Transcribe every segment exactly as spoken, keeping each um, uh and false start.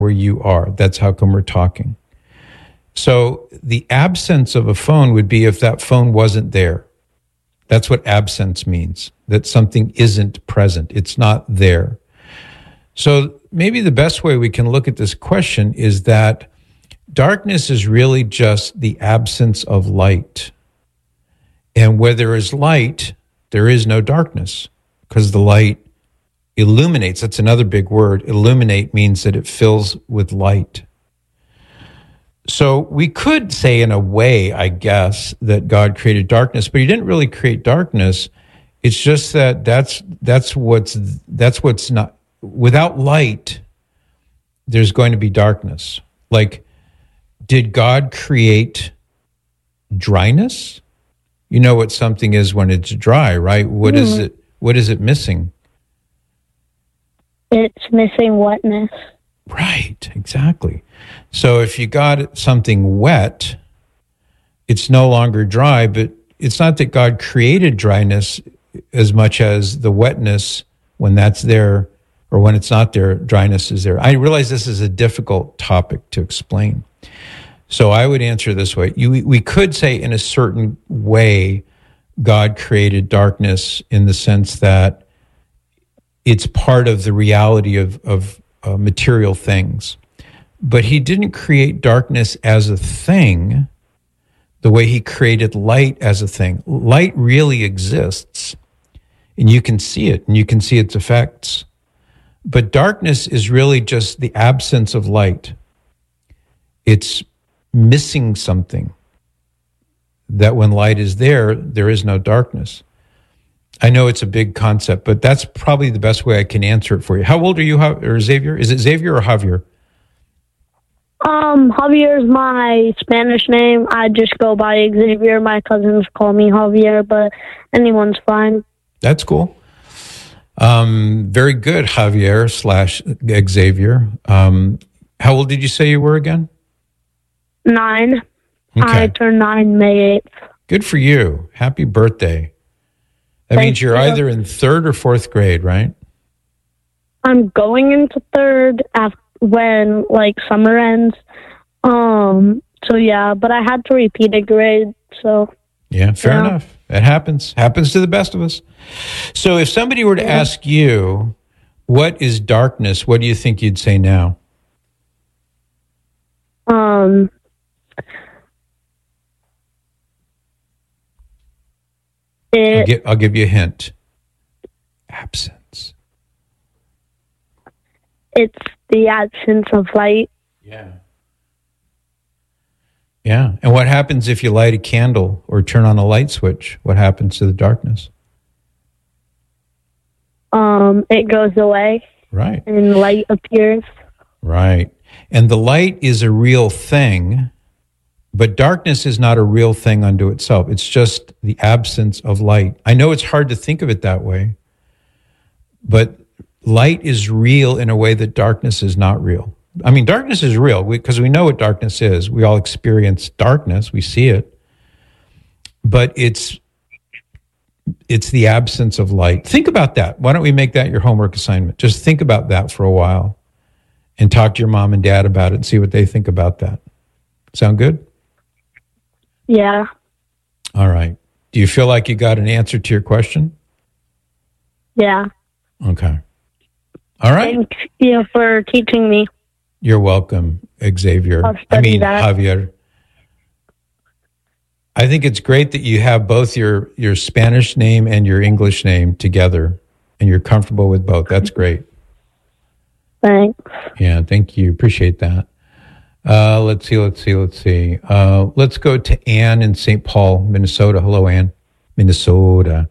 where you are. That's how come we're talking. So the absence of a phone would be if that phone wasn't there. That's what absence means, that something isn't present. It's not there. So maybe the best way we can look at this question is that darkness is really just the absence of light. And where there is light, there is no darkness, because the light illuminates. That's another big word. Illuminate means that it fills with light. So we could say in a way, I guess, that God created darkness, but he didn't really create darkness. It's just that that's that's what's that's what's not without light, there's going to be darkness. Like, did God create dryness? You know what something is when it's dry, right? What mm-hmm. is it what is it missing? It's missing wetness. Right, exactly. So if you got something wet, it's no longer dry, but it's not that God created dryness as much as the wetness, when that's there or when it's not there, dryness is there. I realize this is a difficult topic to explain. So I would answer this way. You, we could say in a certain way, God created darkness in the sense that it's part of the reality of, of uh, material things. But he didn't create darkness as a thing the way he created light as a thing. Light really exists, and you can see it, and you can see its effects. But darkness is really just the absence of light. It's missing something, that when light is there, there is no darkness. I know it's a big concept, but that's probably the best way I can answer it for you. How old are you, or Xavier? Is it Xavier or Javier? Um, Javier is my Spanish name. I just go by Xavier. My cousins call me Javier, but anyone's fine. That's cool. Um, very good, Javier slash Xavier. Um, how old did you say you were again? Nine. Okay. I turned nine May eighth. Good for you. Happy birthday. That Thank means you're you. either in third or fourth grade, right? I'm going into third after when like summer ends. Um. So yeah, but I had to repeat a grade. So yeah, fair yeah. enough. It happens. Happens to the best of us. So if somebody were to Yeah. ask you, what is darkness? What do you think you'd say now? Um. It, I'll, give, I'll give you a hint. Absence. It's the absence of light. Yeah. Yeah. And what happens if you light a candle or turn on a light switch? What happens to the darkness? Um, it goes away. Right. And light appears. Right. And the light is a real thing, but darkness is not a real thing unto itself. It's just the absence of light. I know it's hard to think of it that way, but light is real in a way that darkness is not real. I mean, darkness is real because we, we know what darkness is. We all experience darkness. We see it. But it's it's the absence of light. Think about that. Why don't we make that your homework assignment? Just think about that for a while and talk to your mom and dad about it and see what they think about that. Sound good? Yeah. All right. Do you feel like you got an answer to your question? Yeah. Okay. All right. Thank you for teaching me. You're welcome, Xavier. I'll study I mean, that. Javier. I think it's great that you have both your, your Spanish name and your English name together, and you're comfortable with both. That's great. Thanks. Yeah, thank you. Appreciate that. Uh, let's see, let's see, let's see. Uh, let's go to Ann in Saint Paul, Minnesota. Hello, Ann. Minnesota.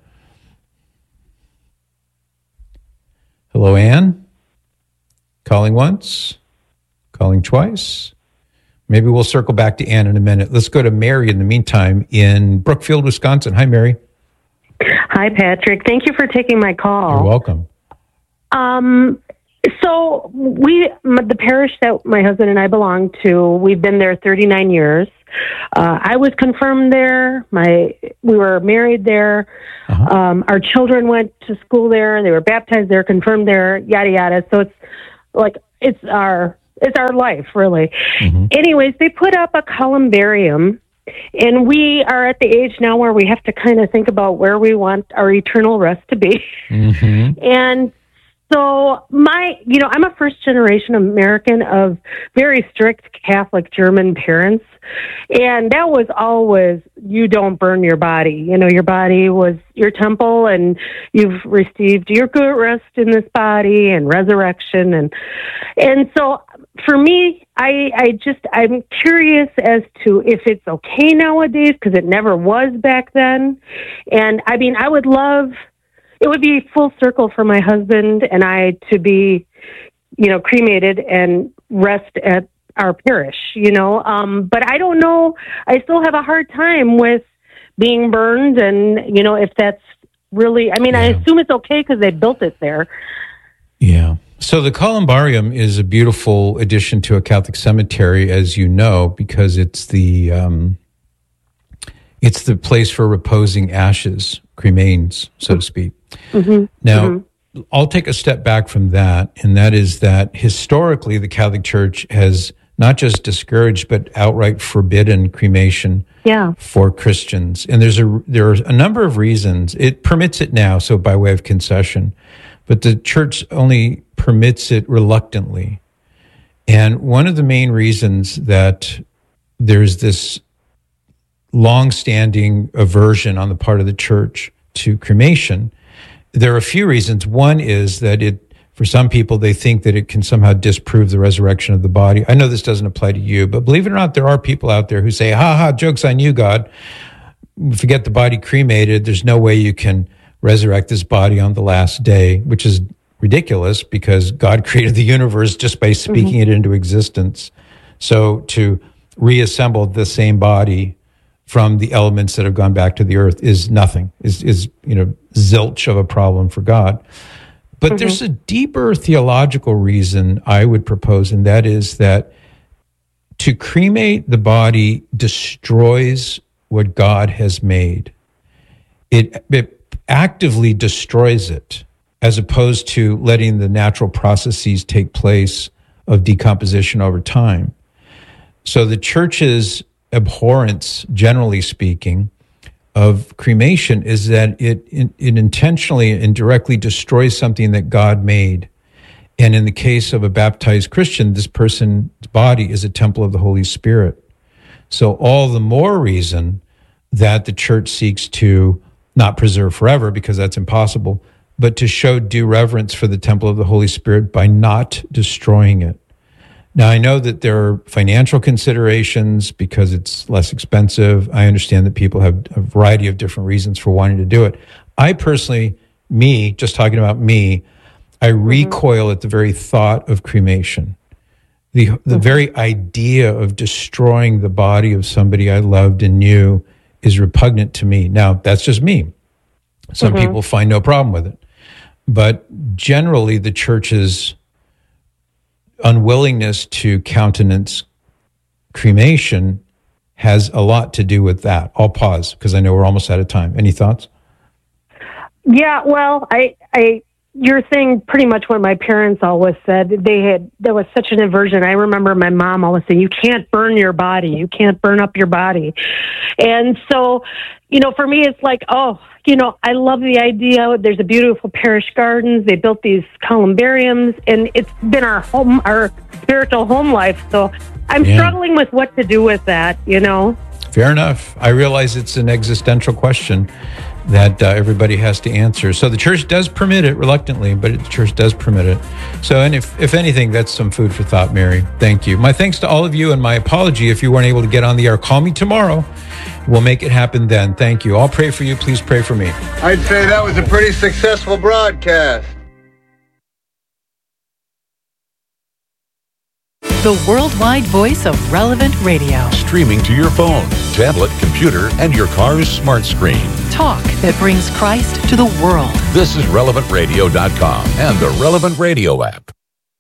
Hello, Ann. Calling once, calling twice. Maybe we'll circle back to Ann in a minute. Let's go to Mary in the meantime in Brookfield, Wisconsin. Hi, Mary. Hi, Patrick. Thank you for taking my call. You're welcome. Um, so we, the parish that my husband and I belong to, we've been there thirty-nine years. Uh, I was confirmed there. My, we were married there. Uh-huh. Um, our children went to school there. They were baptized there, confirmed there, yada, yada. So it's like, it's our, it's our life, really. Mm-hmm. Anyways, they put up a columbarium, and we are at the age now where we have to kind of think about where we want our eternal rest to be. Mm-hmm. And so my, you know, I'm a first generation American of very strict Catholic German parents. And that was always, you don't burn your body. You know, your body was your temple, and you've received your good rest in this body and resurrection. And, and so for me, I, I just, I'm curious as to if it's okay nowadays, because it never was back then. And I mean, I would love, it would be full circle for my husband and I to be, you know, cremated and rest at our parish, you know. Um, but I don't know. I still have a hard time with being burned, and, you know, if that's really, I mean, yeah. I assume it's okay because they built it there. Yeah. So the columbarium is a beautiful addition to a Catholic cemetery, as you know, because it's the, um, it's the place for reposing ashes, cremains, so to speak. Mm-hmm. Now, mm-hmm. I'll take a step back from that, and that is that historically the Catholic Church has not just discouraged but outright forbidden cremation yeah. for Christians. And there's a there are a number of reasons. It permits it now, so by way of concession, but the Church only permits it reluctantly. And one of the main reasons that there's this long-standing aversion on the part of the Church to cremation, there are a few reasons. One is that it, for some people, they think that it can somehow disprove the resurrection of the body. I know this doesn't apply to you, but believe it or not, there are people out there who say, ha ha, joke's on you, God. Forget the body cremated. There's no way you can resurrect this body on the last day, which is ridiculous because God created the universe just by speaking mm-hmm. it into existence. So to reassemble the same body from the elements that have gone back to the earth is nothing, is, is you know, zilch of a problem for God. But mm-hmm. there's a deeper theological reason I would propose, and that is that to cremate the body destroys what God has made. It, it actively destroys it, as opposed to letting the natural processes take place of decomposition over time. So the Church's abhorrence, generally speaking, of cremation is that it, it it intentionally and directly destroys something that God made. And in the case of a baptized Christian, this person's body is a temple of the Holy Spirit. So all the more reason that the Church seeks to not preserve forever, because that's impossible, but to show due reverence for the temple of the Holy Spirit by not destroying it. Now, I know that there are financial considerations because it's less expensive. I understand that people have a variety of different reasons for wanting to do it. I personally, me, just talking about me, I mm-hmm. recoil at the very thought of cremation. The the mm-hmm. very idea of destroying the body of somebody I loved and knew is repugnant to me. Now, that's just me. Some mm-hmm. people find no problem with it. But generally, the Church's unwillingness to countenance cremation has a lot to do with that. I'll pause because I know we're almost out of time. Any thoughts? Yeah, well, I, I, you're saying pretty much what my parents always said. They had, there was such an aversion. I remember my mom always saying, you can't burn your body. You can't burn up your body. And so, you know, for me, it's like, oh, you know, I love the idea. There's a beautiful parish gardens. They built these columbariums, and it's been our home, our spiritual home life. So I'm yeah. struggling with what to do with that, you know? Fair enough. I realize it's an existential question that uh, everybody has to answer. So the Church does permit it reluctantly, but the Church does permit it. So, and if, if anything, that's some food for thought, Mary. Thank you. My thanks to all of you, and my apology if you weren't able to get on the air. Call me tomorrow. We'll make it happen then. Thank you. I'll pray for you. Please pray for me. I'd say that was a pretty successful broadcast. The worldwide voice of Relevant Radio. Streaming to your phone, tablet, computer, and your car's smart screen. Talk that brings Christ to the world. This is relevant radio dot com and the Relevant Radio app.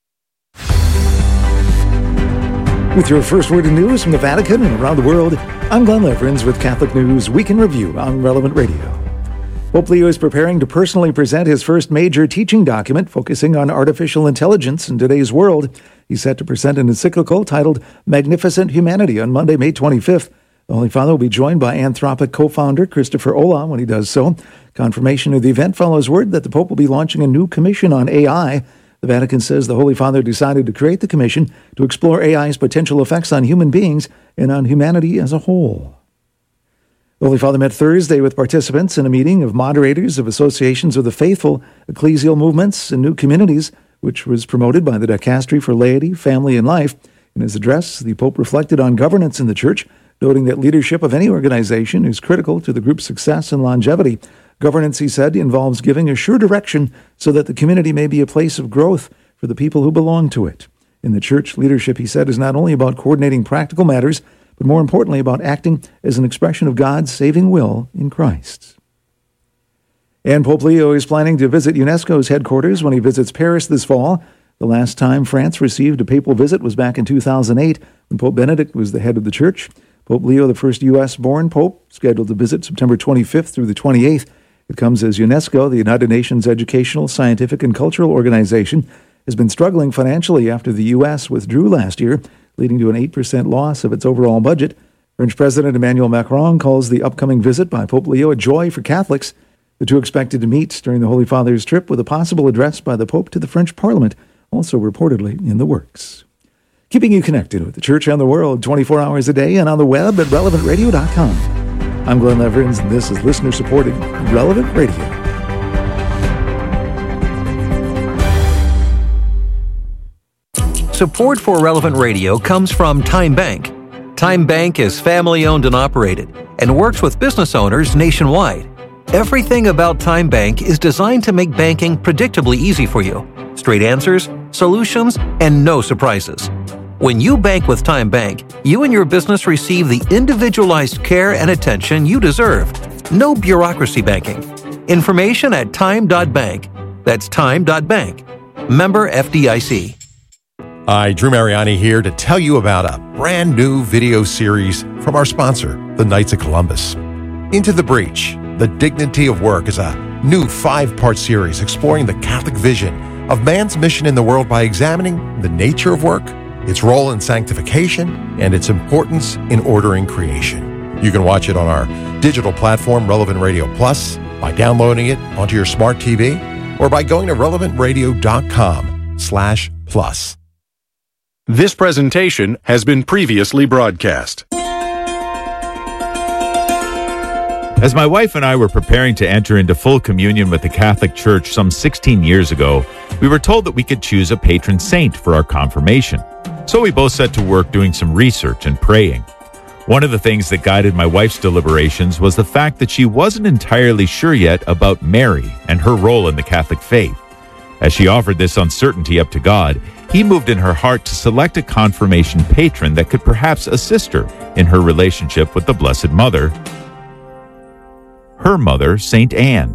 With your first word of news from the Vatican and around the world, I'm Glenn Leverins with Catholic News Week in Review on Relevant Radio. Pope Leo is preparing to personally present his first major teaching document focusing on artificial intelligence in today's world. He's set to present an encyclical titled Magnificent Humanity on Monday, May twenty-fifth. The Holy Father will be joined by Anthropic co-founder Christopher Olah when he does so. Confirmation of the event follows word that the Pope will be launching a new commission on A I. The Vatican says the Holy Father decided to create the commission to explore A I's potential effects on human beings and on humanity as a whole. The Holy Father met Thursday with participants in a meeting of moderators of associations of the faithful, ecclesial movements, and new communities, which was promoted by the Dicastery for Laity, Family, and Life. In his address, the Pope reflected on governance in the Church, noting that leadership of any organization is critical to the group's success and longevity. Governance, he said, involves giving a sure direction so that the community may be a place of growth for the people who belong to it. In the Church, leadership, he said, is not only about coordinating practical matters, but more importantly about acting as an expression of God's saving will in Christ. And Pope Leo is planning to visit UNESCO's headquarters when he visits Paris this fall. The last time France received a papal visit was back in two thousand eight, when Pope Benedict was the head of the Church. Pope Leo, the first U S-born pope, scheduled to visit September twenty-fifth through the twenty-eighth. It comes as UNESCO, the United Nations Educational, Scientific, and Cultural Organization, has been struggling financially after the U S withdrew last year, leading to an eight percent loss of its overall budget. French President Emmanuel Macron calls the upcoming visit by Pope Leo a joy for Catholics. The two expected to meet during the Holy Father's trip with a possible address by the Pope to the French Parliament, also reportedly in the works. Keeping you connected with the Church and the world twenty-four hours a day and on the web at relevant radio dot com. I'm Glenn Leverins, and this is listener-supported Relevant Radio. Support for Relevant Radio comes from Time Bank. Time Bank is family-owned and operated and works with business owners nationwide. Everything about Time Bank is designed to make banking predictably easy for you. Straight answers, solutions, and no surprises. When you bank with Time Bank, you and your business receive the individualized care and attention you deserve. No bureaucracy banking. Information at time dot bank. That's time dot bank. Member F D I C. Hi, Drew Mariani here to tell you about a brand new video series from our sponsor, the Knights of Columbus. Into the Breach, The Dignity of Work is a new five-part series exploring the Catholic vision of man's mission in the world by examining the nature of work, its role in sanctification, and its importance in ordering creation. You can watch it on our digital platform, Relevant Radio Plus, by downloading it onto your smart T V, or by going to relevant radio dot com slash plus. This presentation has been previously broadcast. As my wife and I were preparing to enter into full communion with the Catholic Church some sixteen years ago, we were told that we could choose a patron saint for our confirmation. So we both set to work doing some research and praying. One of the things that guided my wife's deliberations was the fact that she wasn't entirely sure yet about Mary and her role in the Catholic faith. As she offered this uncertainty up to God, He moved in her heart to select a confirmation patron that could perhaps assist her in her relationship with the Blessed Mother, her mother, Saint Anne.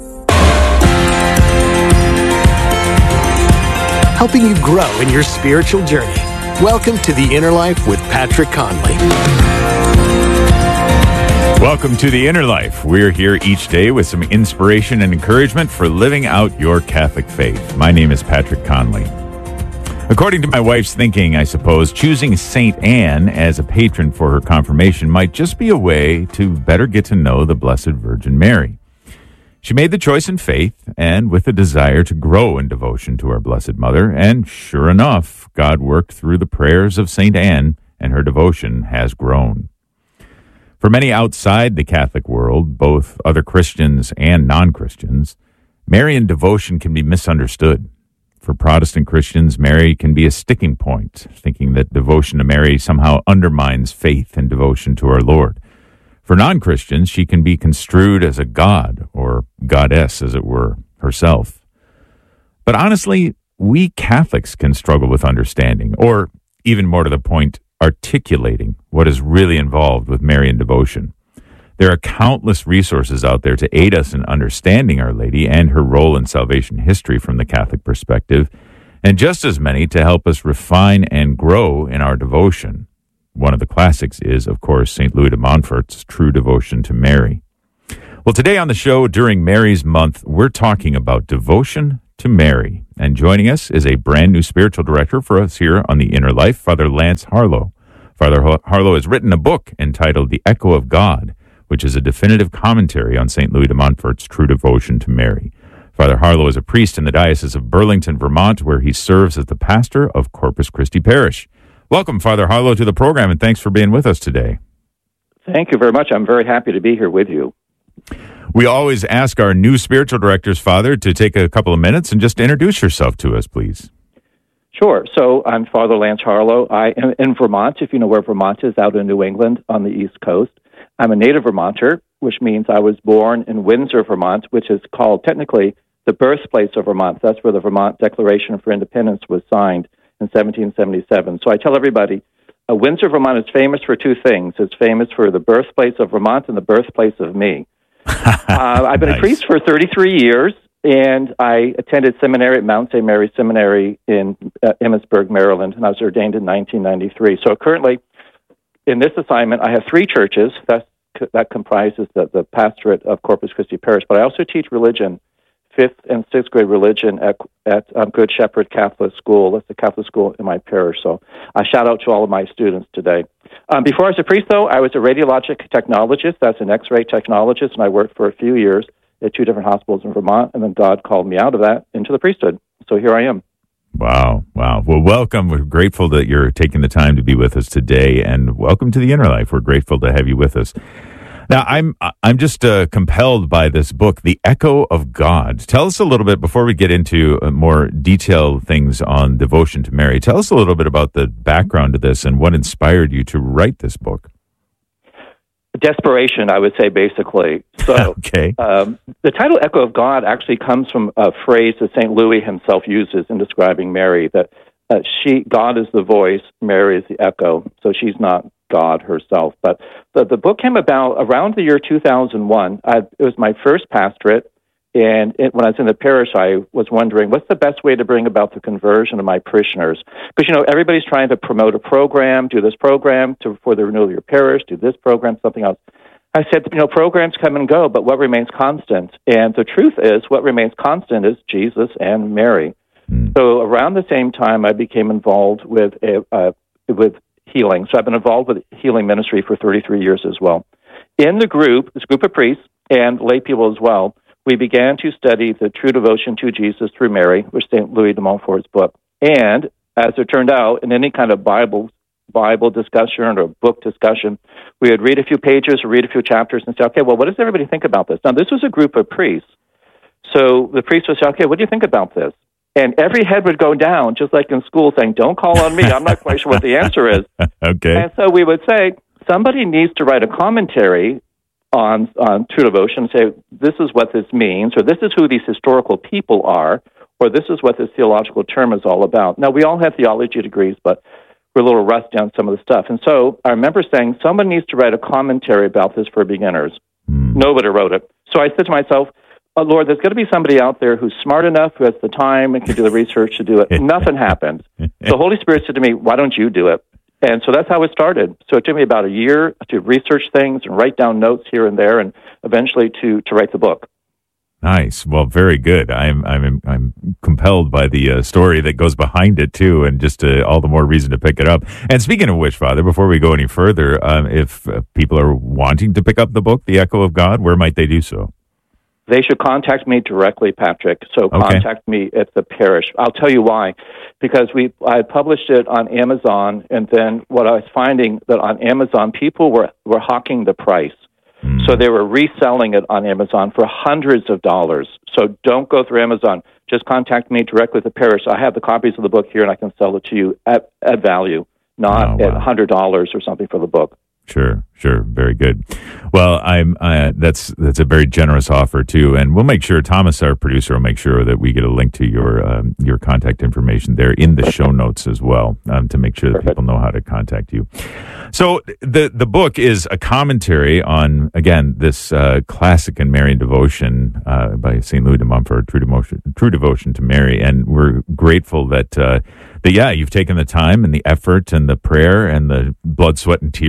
Helping you grow in your spiritual journey. Welcome to The Inner Life with Patrick Conley. Welcome to The Inner Life. We're here each day with some inspiration and encouragement for living out your Catholic faith. My name is Patrick Conley. According to my wife's thinking, I suppose, choosing Saint Anne as a patron for her confirmation might just be a way to better get to know the Blessed Virgin Mary. She made the choice in faith and with a desire to grow in devotion to our Blessed Mother, and sure enough, God worked through the prayers of Saint Anne, and her devotion has grown. For many outside the Catholic world, both other Christians and non-Christians, Marian devotion can be misunderstood. For Protestant Christians, Mary can be a sticking point, thinking that devotion to Mary somehow undermines faith and devotion to our Lord. For non-Christians, she can be construed as a god, or goddess, as it were, herself. But honestly, we Catholics can struggle with understanding, or even more to the point, articulating what is really involved with Marian devotion. There are countless resources out there to aid us in understanding Our Lady and her role in salvation history from the Catholic perspective, and just as many to help us refine and grow in our devotion. One of the classics is, of course, Saint Louis de Montfort's True Devotion to Mary. Well, today on the show, during Mary's Month, we're talking about devotion to Mary. And joining us is a brand new spiritual director for us here on The Inner Life, Father Lance Harlow. Father Harlow has written a book entitled The Echo of God, which is a definitive commentary on Saint Louis de Montfort's true devotion to Mary. Father Harlow is a priest in the Diocese of Burlington, Vermont, where he serves as the pastor of Corpus Christi Parish. Welcome, Father Harlow, to the program, and thanks for being with us today. Thank you very much. I'm very happy to be here with you. We always ask our new spiritual directors, Father, to take a couple of minutes and just introduce yourself to us, please. Sure. So I'm Father Lance Harlow. I am in Vermont, if you know where Vermont is, out in New England on the East Coast. I'm a native Vermonter, which means I was born in Windsor, Vermont, which is called technically the birthplace of Vermont. That's where the Vermont Declaration for Independence was signed in seventeen seventy-seven. So I tell everybody, uh, Windsor, Vermont is famous for two things. It's famous for the birthplace of Vermont and the birthplace of me. uh, I've been nice. a priest for thirty-three years, and I attended seminary at Mount Saint Mary's Seminary in uh, Emmitsburg, Maryland, and I was ordained in nineteen ninety-three. So currently, in this assignment, I have three churches. That's, that comprises the, the pastorate of Corpus Christi Parish, but I also teach religion, fifth and sixth grade religion at, at um, Good Shepherd Catholic School. That's the Catholic school in my parish. So I shout out to all of my students today. Um, before I was a priest, though, I was a radiologic technologist. That's an X-ray technologist, and I worked for a few years at two different hospitals in Vermont, and then God called me out of that into the priesthood. So here I am. Wow, wow. Well, welcome. We're grateful that you're taking the time to be with us today, and welcome to the Inner Life. We're grateful to have you with us. Now, I'm I'm just uh, compelled by this book, The Echo of God. Tell us a little bit, before we get into uh, more detailed things on devotion to Mary, tell us a little bit about the background of this and what inspired you to write this book. Desperation, I would say, basically. So, okay. um, the title Echo of God actually comes from a phrase that Saint Louis himself uses in describing Mary, that uh, she, God is the voice, Mary is the echo, so she's not God herself. But the, the book came about around the year two thousand one. I, it was my first pastorate, and it, when I was in the parish, I was wondering, what's the best way to bring about the conversion of my parishioners? Because, you know, everybody's trying to promote a program, do this program to, for the renewal of your parish, do this program, something else. I said, you know, programs come and go, but what remains constant? And the truth is, what remains constant is Jesus and Mary. Mm. So around the same time, I became involved with a, uh, with healing. So I've been involved with healing ministry for thirty-three years as well. In the group, this group of priests and lay people as well, we began to study the true devotion to Jesus through Mary, which is Saint Louis de Montfort's book. And as it turned out, in any kind of Bible Bible discussion or book discussion, we would read a few pages or read a few chapters and say, okay, well, what does everybody think about this? Now, this was a group of priests. So the priest would say, okay, what do you think about this? And every head would go down, just like in school, saying, don't call on me. I'm not quite sure what the answer is. Okay. And so we would say, somebody needs to write a commentary on on true devotion and say, this is what this means, or this is who these historical people are, or this is what this theological term is all about. Now, we all have theology degrees, but we're a little rusty on some of the stuff. And so I remember saying, someone needs to write a commentary about this for beginners. Mm. Nobody wrote it. So I said to myself, oh, Lord, there's got to be somebody out there who's smart enough, who has the time and can do the research to do it. Nothing happened. The Holy Spirit said to me, why don't you do it? And so that's how it started. So it took me about a year to research things and write down notes here and there, and eventually to, to write the book. Nice. Well, very good. I'm I'm I'm compelled by the uh, story that goes behind it too, and just uh, all the more reason to pick it up. And speaking of which, Father, before we go any further, um, if uh, people are wanting to pick up the book, The Echo of God, where might they do so? They should contact me directly, Patrick. So okay. Contact me at the parish. I'll tell you why. Because we I published it on Amazon, and then what I was finding that on Amazon, people were, were hawking the price. Mm. So they were reselling it on Amazon for hundreds of dollars. So don't go through Amazon. Just contact me directly at the parish. I have the copies of the book here, and I can sell it to you at, at value, not oh, wow. at one hundred dollars or something for the book. Sure, sure, very good. Well, I'm uh, that's that's a very generous offer too, and we'll make sure Thomas, our producer, will make sure that we get a link to your um, your contact information there in the show notes as well, um, to make sure that people know how to contact you. So the the book is a commentary on, again, this uh, classic in Marian devotion uh, by Saint Louis de Montfort, True Devotion, True Devotion to Mary, and we're grateful that. Uh, But yeah, you've taken the time and the effort and the prayer and the blood, sweat, and tears, I suppose,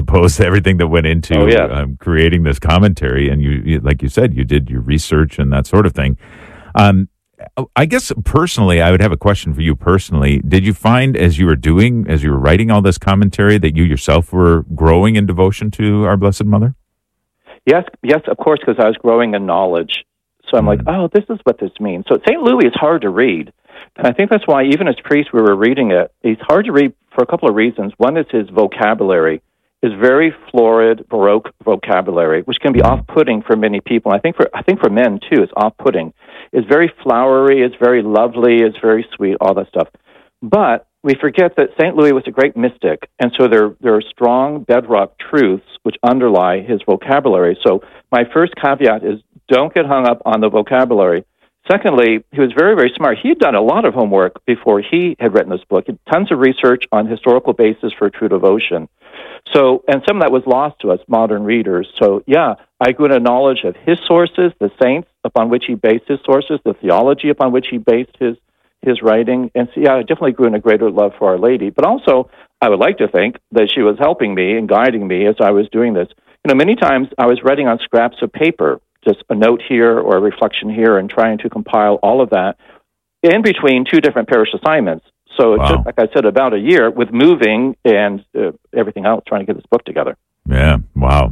suppose, everything that went into oh, yeah. um, creating this commentary. And you, you, like you said, you did your research and that sort of thing. Um, I guess personally, I would have a question for you personally. Did you find as you were doing, as you were writing all this commentary, that you yourself were growing in devotion to our Blessed Mother? Yes, yes, of course, because I was growing in knowledge. So I'm mm. like, oh, this is what this means. So Saint Louis is hard to read. And I think that's why even as priests we were reading it, he's hard to read for a couple of reasons. One is his vocabulary is very florid, Baroque vocabulary, which can be off-putting for many people. I think for I think for men too, it's off-putting. It's very flowery, it's very lovely, it's very sweet, all that stuff. But we forget that Saint Louis was a great mystic, and so there there are strong bedrock truths which underlie his vocabulary. So my first caveat is don't get hung up on the vocabulary. Secondly, he was very, very smart. He had done a lot of homework before he had written this book. He had tons of research on historical basis for true devotion. So, and some of that was lost to us modern readers. So, yeah, I grew in a knowledge of his sources, the saints upon which he based his sources, the theology upon which he based his his writing. And so, yeah, I definitely grew in a greater love for Our Lady. But also, I would like to think that she was helping me and guiding me as I was doing this. You know, many times I was writing on scraps of paper, just a note here or a reflection here, and trying to compile all of that in between two different parish assignments. So it wow. took, like I said, about a year with moving and uh, everything else, trying to get this book together. Yeah, wow.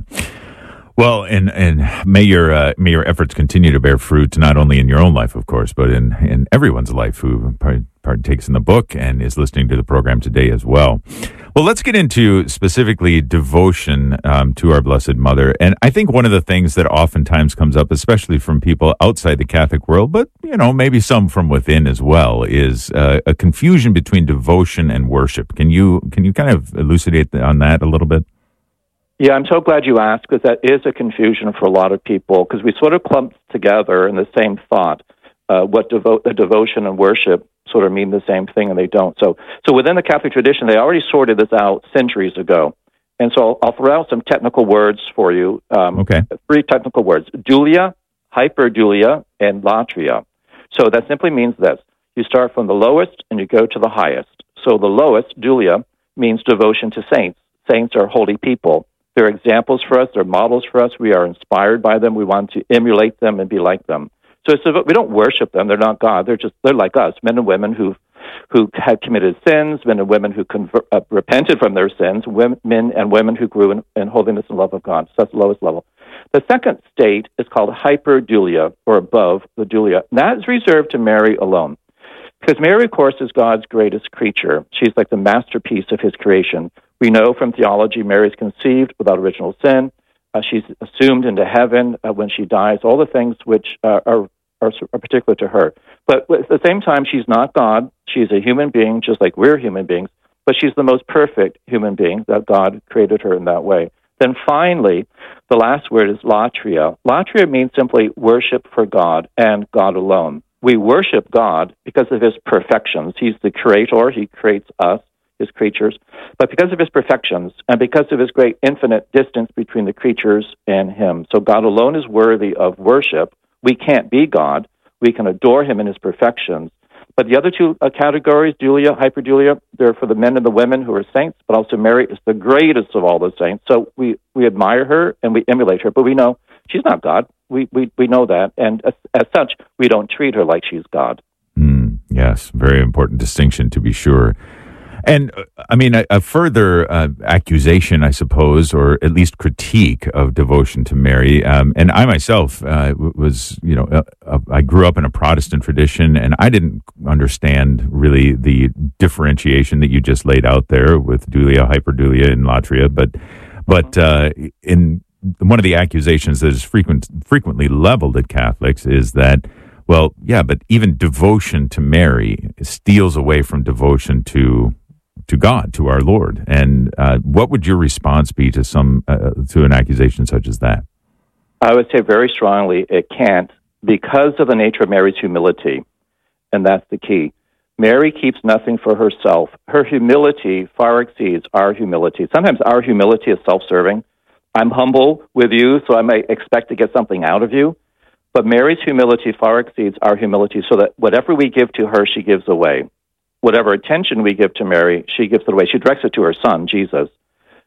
Well, and and may your uh, may your efforts continue to bear fruit, not only in your own life, of course, but in, in everyone's life who partakes in the book and is listening to the program today as well. Well, let's get into specifically devotion um, to our Blessed Mother. And I think one of the things that oftentimes comes up, especially from people outside the Catholic world, but, you know, maybe some from within as well, is uh, a confusion between devotion and worship. Can you can you kind of elucidate on that a little bit? Yeah, I'm so glad you asked, because that is a confusion for a lot of people, because we sort of clump together in the same thought. Uh, what devo- devotion and worship sort of mean the same thing, and they don't. So so within the Catholic tradition, they already sorted this out centuries ago. And so I'll, I'll throw out some technical words for you. Um, okay. Three technical words: dulia, hyperdulia, and latria. So that simply means this. You start from the lowest and you go to the highest. So the lowest, dulia, means devotion to saints. Saints are holy people. They're examples for us. They're models for us. We are inspired by them. We want to emulate them and be like them. So it's, we don't worship them. They're not God. They're just they're like us, men and women who who had committed sins, men and women who conver- uh, repented from their sins, women, men and women who grew in, in holiness and love of God. So that's the lowest level. The second state is called hyperdulia, or above the dulia. And that is reserved to Mary alone. Because Mary, of course, is God's greatest creature. She's like the masterpiece of his creation. We know from theology Mary is conceived without original sin. Uh, she's assumed into heaven uh, when she dies, all the things which uh, are, are, are particular to her. But at the same time, she's not God. She's a human being, just like we're human beings, but she's the most perfect human being that God created her in that way. Then finally, the last word is latria. Latria means simply worship for God and God alone. We worship God because of his perfections. He's the creator. He creates us, his creatures. But because of his perfections and because of his great infinite distance between the creatures and him. So God alone is worthy of worship. We can't be God. We can adore him in his perfections. But the other two uh, categories, dulia, hyperdulia, they're for the men and the women who are saints, but also Mary is the greatest of all the saints. So we, we admire her and we emulate her, but we know she's not God. We we, we know that. And as, as such, we don't treat her like she's God. Mm, yes, very important distinction to be sure. And, uh, I mean, a, a further uh, accusation, I suppose, or at least critique of devotion to Mary, um, and I myself uh, was, you know, uh, uh, I grew up in a Protestant tradition, and I didn't understand really the differentiation that you just laid out there with dulia, hyperdulia, and latria, but, but uh, in one of the accusations that is frequent, frequently leveled at Catholics is that, well, yeah, but even devotion to Mary steals away from devotion to to God, to our Lord. And uh, what would your response be to some uh, to an accusation such as that? I would say very strongly it can't, because of the nature of Mary's humility, and that's the key. Mary keeps nothing for herself. Her humility far exceeds our humility. Sometimes our humility is self-serving. I'm humble with you, so I may expect to get something out of you. But Mary's humility far exceeds our humility, so that whatever we give to her, she gives away. Whatever attention we give to Mary, she gives it away. She directs it to her son, Jesus.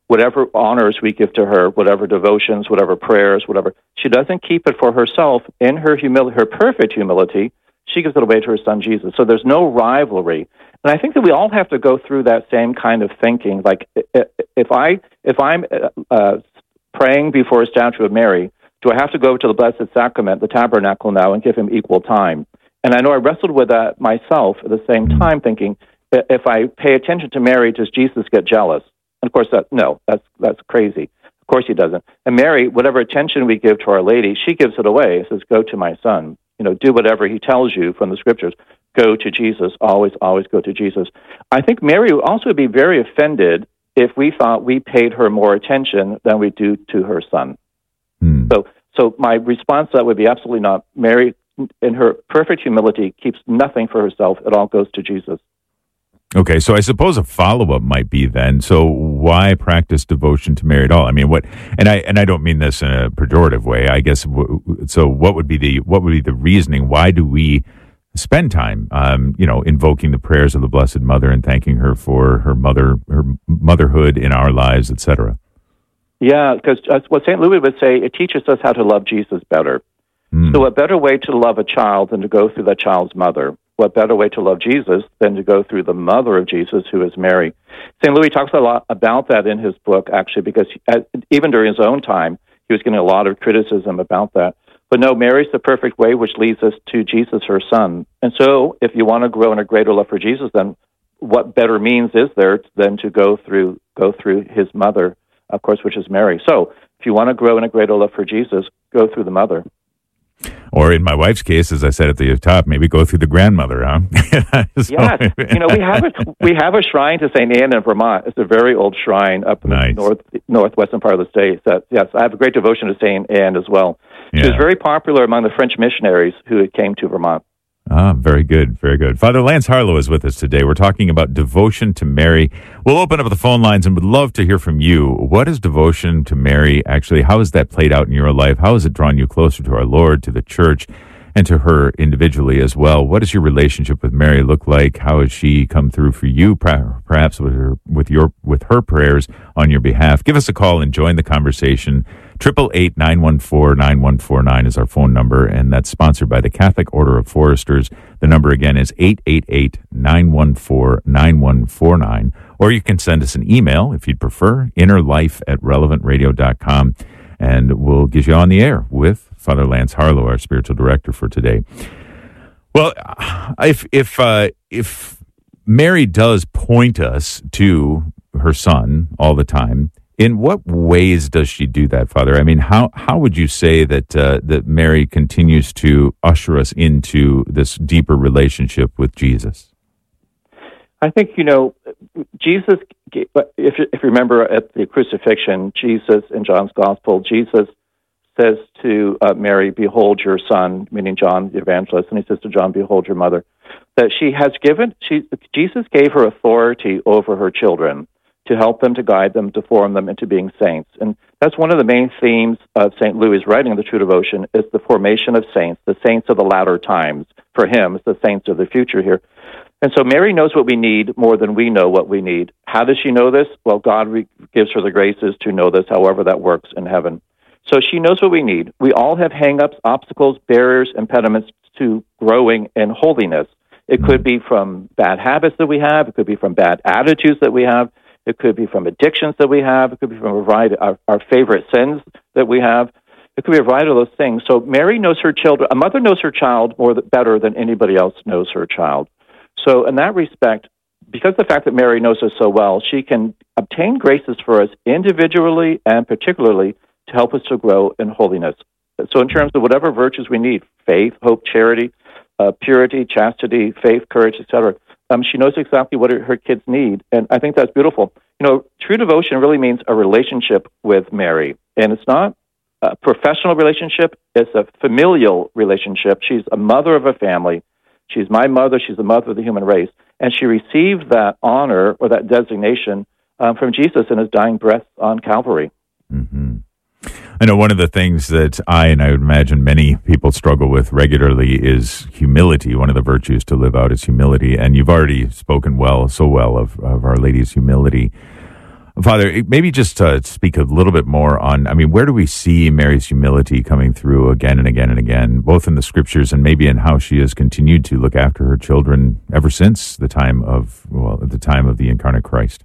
whatever honors we give to her, whatever devotions, whatever prayers, whatever, she doesn't keep it for herself. In her humility, her perfect humility, she gives it away to her son Jesus. So there's no rivalry. And I think that we all have to go through that same kind of thinking. Like if I if I'm uh, praying before a statue of Mary, do I have to go to the Blessed Sacrament, the tabernacle now, and give him equal time? And I know I wrestled with that myself at the same time, thinking, if I pay attention to Mary, does Jesus get jealous? And of course, that no, that's that's crazy. Of course he doesn't. And Mary, whatever attention we give to Our Lady, she gives it away. Says, go to my son. You know, do whatever he tells you from the scriptures. Go to Jesus. Always, always go to Jesus. I think Mary would also be very offended if we thought we paid her more attention than we do to her son. Hmm. So, so my response to that would be absolutely not. Mary, in her perfect humility, keeps nothing for herself. It all goes to Jesus. Okay, so I suppose a follow-up might be then, so why practice devotion to Mary at all? I mean, what, and I and I don't mean this in a pejorative way, I guess, so what would be the, what would be the reasoning? Why do we spend time, um, you know, invoking the prayers of the Blessed Mother and thanking her for her mother, her motherhood in our lives, et cetera? Yeah, because what Saint Louis would say, it teaches us how to love Jesus better. Mm. So what better way to love a child than to go through that child's mother? What better way to love Jesus than to go through the mother of Jesus, who is Mary? Saint Louis talks a lot about that in his book, actually, because he, even during his own time, he was getting a lot of criticism about that. But no, Mary's the perfect way, which leads us to Jesus, her son. And so if you want to grow in a greater love for Jesus, then what better means is there than to go through go through his mother, of course, which is Mary. So if you want to grow in a greater love for Jesus, go through the mother. Or in my wife's case, as I said at the top, maybe go through the grandmother, huh? so, yes. You know, we have a, we have a shrine to Saint Anne in Vermont. It's a very old shrine up in nice. the north northwestern part of the state. So, yes, I have a great devotion to Saint Anne as well. Yeah. She was very popular among the French missionaries who came to Vermont. Ah, very good, very good. Father Lance Harlow is with us today. We're talking about devotion to Mary. We'll open up the phone lines and would love to hear from you. What is devotion to Mary actually? How has that played out in your life? How has it drawn you closer to our Lord, to the Church, and to her individually as well? What does your relationship with Mary look like? How has she come through for you, perhaps with her, with your, with her prayers on your behalf? Give us a call and join the conversation. Triple eight nine one four nine one four nine is our phone number, and that's sponsored by the Catholic Order of Foresters. The number again is eight eight eight nine one four nine one four nine, or you can send us an email if you'd prefer, innerlife at relevant radio dot com, and we'll get you on the air with Father Lance Harlow, our spiritual director for today. Well, if if uh, if Mary does point us to her son all the time, in what ways does she do that, Father? I mean, how how would you say that uh, that Mary continues to usher us into this deeper relationship with Jesus? I think, you know, Jesus, if you, if you remember at the crucifixion, Jesus in John's Gospel, Jesus says to uh, Mary, behold your son, meaning John the evangelist, and he says to John, behold your mother, that she has given, she, Jesus gave her authority over her children to help them, to guide them, to form them into being saints. And that's one of the main themes of Saint Louis' writing of the True Devotion, is the formation of saints, the saints of the latter times. For him, it's the saints of the future here. And so Mary knows what we need more than we know what we need. How does she know this? Well, God re- gives her the graces to know this, however that works in heaven. So she knows what we need. We all have hang-ups, obstacles, barriers, impediments to growing in holiness. It could be from bad habits that we have. It could be from bad attitudes that we have. It could be from addictions that we have. It could be from a variety of our, our favorite sins that we have. It could be a variety of those things. So Mary knows her children. A mother knows her child more th- better than anybody else knows her child. So in that respect, because of the fact that Mary knows us so well, she can obtain graces for us individually and particularly to help us to grow in holiness. So in terms of whatever virtues we need, faith, hope, charity, uh, purity, chastity, faith, courage, et cetera, Um, she knows exactly what her, her kids need, and I think that's beautiful. You know, true devotion really means a relationship with Mary, and it's not a professional relationship, it's a familial relationship. She's a mother of a family. She's my mother, she's the mother of the human race, and she received that honor or that designation um, from Jesus in his dying breath on Calvary. Mm-hmm. I know one of the things that I, and I would imagine many people struggle with regularly, is humility. One of the virtues to live out is humility. And you've already spoken well, so well of, of Our Lady's humility. Father, maybe just uh, speak a little bit more on, I mean, where do we see Mary's humility coming through again and again and again, both in the scriptures and maybe in how she has continued to look after her children ever since the time of, well, at the time of the incarnate Christ?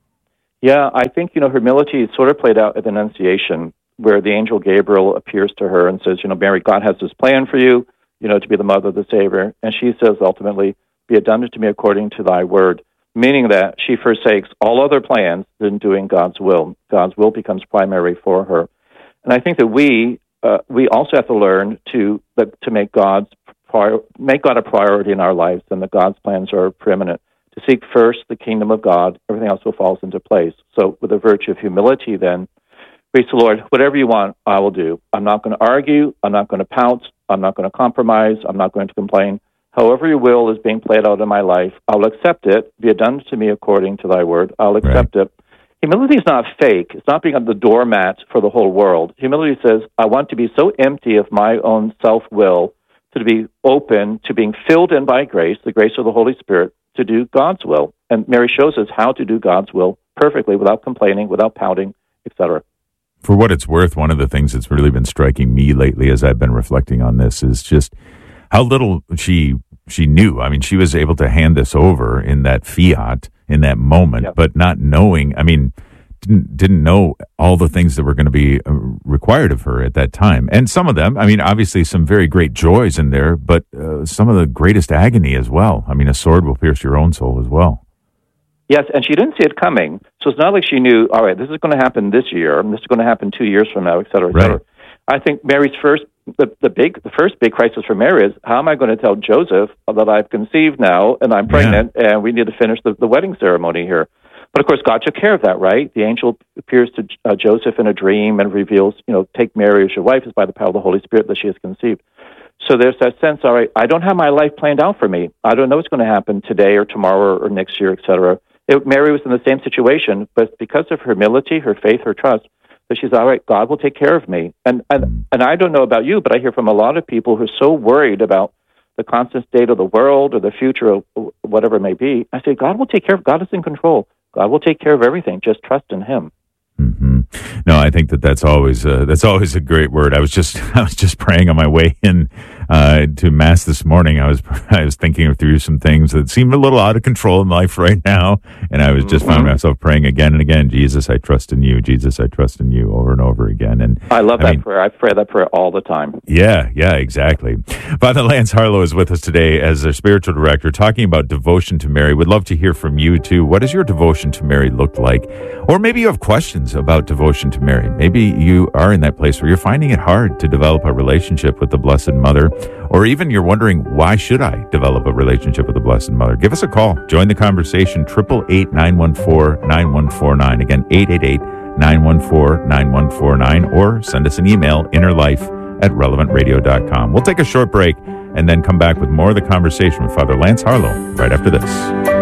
Yeah, I think, you know, humility is sort of played out at the Annunciation, where the angel Gabriel appears to her and says, you know, Mary, God has this plan for you, you know, to be the mother of the Savior. And she says, ultimately, be it done to me according to thy word, meaning that she forsakes all other plans than doing God's will. God's will becomes primary for her. And I think that we uh, we also have to learn to to make God's prior, make God a priority in our lives, and that God's plans are preeminent. To seek first the kingdom of God, everything else will fall into place. So with the virtue of humility, then, praise the Lord, whatever you want, I will do. I'm not going to argue. I'm not going to pout. I'm not going to compromise. I'm not going to complain. However your will is being played out in my life, I'll accept it. Be it done to me according to thy word. I'll accept right. it. Humility is not fake. It's not being on the doormat for the whole world. Humility says, I want to be so empty of my own self-will to be open to being filled in by grace, the grace of the Holy Spirit, to do God's will. And Mary shows us how to do God's will perfectly, without complaining, without pouting, et cetera. For what it's worth, one of the things that's really been striking me lately as I've been reflecting on this is just how little she she knew. I mean, she was able to hand this over in that fiat, in that moment, yep. but not knowing, I mean, didn't, didn't know all the things that were going to be required of her at that time. And some of them, I mean, obviously some very great joys in there, but uh, some of the greatest agony as well. I mean, a sword will pierce your own soul as well. Yes, and she didn't see it coming. So it's not like she knew, all right, this is going to happen this year, and this is going to happen two years from now, et cetera, et right. cetera. I think Mary's first, the, the big, the first big crisis for Mary is, how am I going to tell Joseph that I've conceived now and I'm pregnant yeah. and we need to finish the, the wedding ceremony here? But of course, God took care of that, right? The angel appears to uh, Joseph in a dream and reveals, you know, take Mary as your wife, is by the power of the Holy Spirit that she has conceived. So there's that sense, all right, I don't have my life planned out for me. I don't know what's going to happen today or tomorrow or next year, et cetera. It, Mary was in the same situation, but because of her humility, her faith, her trust, that she's, all right, God will take care of me. And, and and I don't know about you, but I hear from a lot of people who are so worried about the constant state of the world or the future of whatever it may be. I say, God will take care of, God is in control. God will take care of everything. Just trust in Him. Mm-hmm. No, I think that that's always uh, that's always a great word. I was just I was just praying on my way in uh, to Mass this morning. I was I was thinking through some things that seemed a little out of control in life right now, and I was just mm-hmm. finding myself praying again and again. Jesus, I trust in you. Jesus, I trust in you. Over and over again. And I love I that mean, prayer. I pray that prayer all the time. Yeah, yeah, exactly. Father Lance Harlow is with us today as our spiritual director, talking about devotion to Mary. Would love to hear from you too. What does your devotion to Mary look like? Or maybe you have questions about devotion to Mary. Maybe you are in that place where you're finding it hard to develop a relationship with the Blessed Mother, or even you're wondering, why should I develop a relationship with the Blessed Mother? Give us a call. Join the conversation, eight eight eight, nine one four, nine one four nine. Again, eight eight eight, nine one four, nine one four nine, or send us an email, innerlife at relevant radio dot com. We'll take a short break and then come back with more of the conversation with Father Lance Harlow right after this.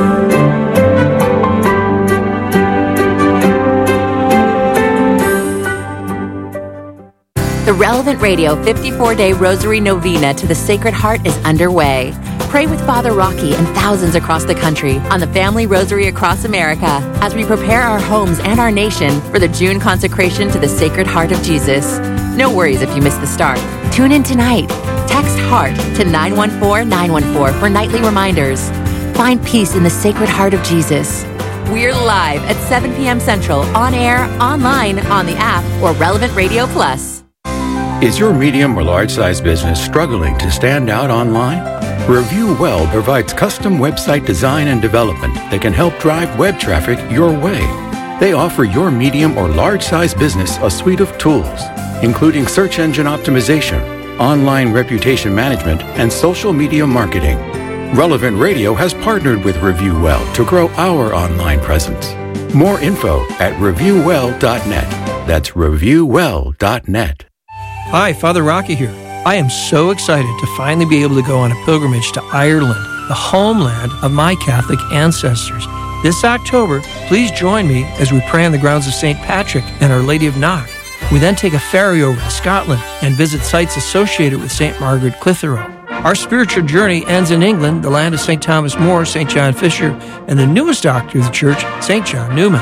The Relevant Radio fifty-four day Rosary Novena to the Sacred Heart is underway. Pray with Father Rocky and thousands across the country on the Family Rosary Across America as we prepare our homes and our nation for the June consecration to the Sacred Heart of Jesus. No worries if you miss the start. Tune in tonight. Text HEART to nine one four nine one four for nightly reminders. Find peace in the Sacred Heart of Jesus. We're live at seven p.m. Central, on air, online, on the app, or Relevant Radio Plus. Is your medium or large-size business struggling to stand out online? Review Well provides custom website design and development that can help drive web traffic your way. They offer your medium or large-size business a suite of tools, including search engine optimization, online reputation management, and social media marketing. Relevant Radio has partnered with Review Well to grow our online presence. More info at review well dot net. That's review well dot net. Hi, Father Rocky here. I am so excited to finally be able to go on a pilgrimage to Ireland, the homeland of my Catholic ancestors. This October, please join me as we pray on the grounds of Saint Patrick and Our Lady of Knock. We then take a ferry over to Scotland and visit sites associated with Saint Margaret Clitheroe. Our spiritual journey ends in England, the land of Saint Thomas More, Saint John Fisher, and the newest doctor of the Church, Saint John Newman.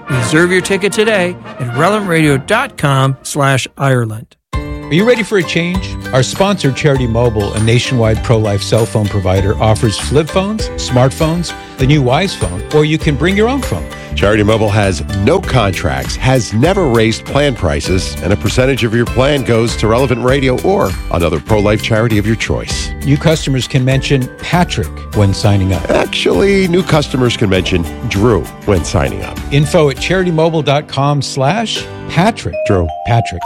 Reserve your ticket today at relevant radio dot com slash Ireland. Are you ready for a change? Our sponsor, Charity Mobile, a nationwide pro-life cell phone provider, offers flip phones, smartphones, the new Wise phone, or you can bring your own phone. Charity Mobile has no contracts, has never raised plan prices, and a percentage of your plan goes to Relevant Radio or another pro-life charity of your choice. New customers can mention Patrick when signing up. Actually, new customers can mention Drew when signing up. Info at CharityMobile.com slash Patrick. Drew. Patrick.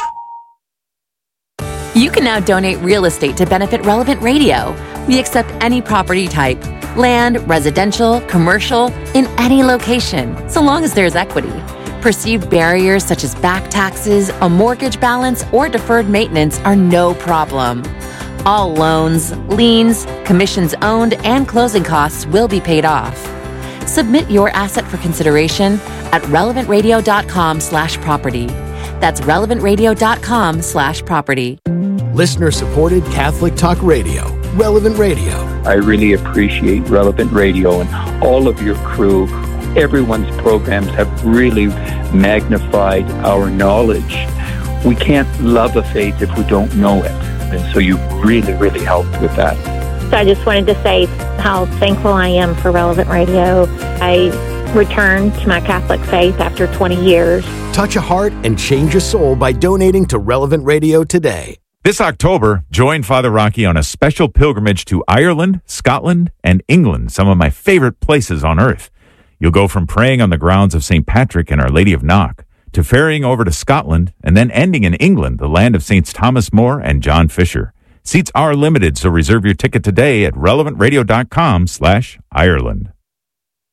You can now donate real estate to benefit Relevant Radio. We accept any property type, land, residential, commercial, in any location, so long as there's equity. Perceived barriers such as back taxes, a mortgage balance, or deferred maintenance are no problem. All loans, liens, commissions owned, and closing costs will be paid off. Submit your asset for consideration at relevant radio dot com slash property. That's relevant radio dot com slash property. Listener-supported Catholic Talk Radio, Relevant Radio. I really appreciate Relevant Radio and all of your crew. Everyone's programs have really magnified our knowledge. We can't love a faith if we don't know it. And so you really, really helped with that. So I just wanted to say how thankful I am for Relevant Radio. I returned to my Catholic faith after twenty years. Touch a heart and change a soul by donating to Relevant Radio today. This October, join Father Rocky on a special pilgrimage to Ireland, Scotland, and England, some of my favorite places on earth. You'll go from praying on the grounds of Saint Patrick and Our Lady of Knock to ferrying over to Scotland and then ending in England, the land of Saints Thomas More and John Fisher. Seats are limited, so reserve your ticket today at relevant radio dot com slash Ireland.